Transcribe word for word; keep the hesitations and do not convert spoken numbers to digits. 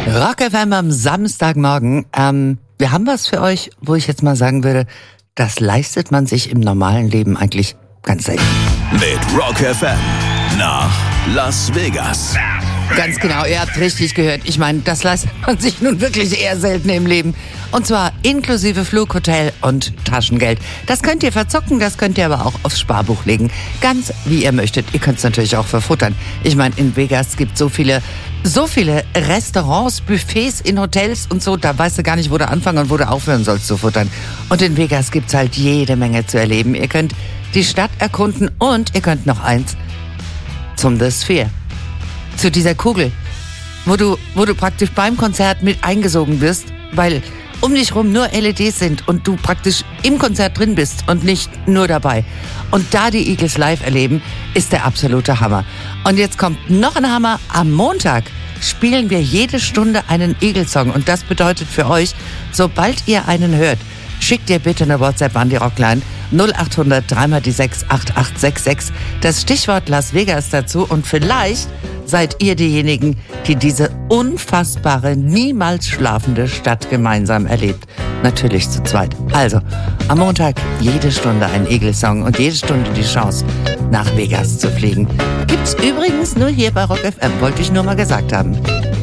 Rock F M am Samstagmorgen. Ähm, wir haben was für euch, wo ich jetzt mal sagen würde, das leistet man sich im normalen Leben eigentlich ganz selten. Mit Rock F M nach Las Vegas. Ganz genau, ihr habt richtig gehört. Ich meine, das leistet man sich nun wirklich eher selten im Leben. Und zwar inklusive Flug, Hotel und Taschengeld. Das könnt ihr verzocken, das könnt ihr aber auch aufs Sparbuch legen. Ganz wie ihr möchtet. Ihr könnt es natürlich auch verfuttern. Ich meine, in Vegas gibt es so viele, so viele Restaurants, Buffets in Hotels und so. Da weißt du gar nicht, wo du anfangen und wo du aufhören sollst zu futtern. Und in Vegas gibt es halt jede Menge zu erleben. Ihr könnt die Stadt erkunden und ihr könnt noch eins zum The Sphere. Zu dieser Kugel, wo du, wo du praktisch beim Konzert mit eingesogen wirst, weil um dich rum nur L E Ds sind und du praktisch im Konzert drin bist und nicht nur dabei. Und da die Eagles live erleben, ist der absolute Hammer. Und jetzt kommt noch ein Hammer. Am Montag spielen wir jede Stunde einen Eagles-Song. Und das bedeutet für euch, sobald ihr einen hört, schickt ihr bitte eine WhatsApp an die Rockline null acht hundert drei mal die sechs acht acht sechs sechs. Das Stichwort Las Vegas dazu und vielleicht seid ihr diejenigen, die diese unfassbare, niemals schlafende Stadt gemeinsam erlebt. Natürlich zu zweit. Also, am Montag jede Stunde ein Eagles-Song und jede Stunde die Chance, nach Vegas zu fliegen. Gibt's übrigens nur hier bei Rock F M, wollte ich nur mal gesagt haben.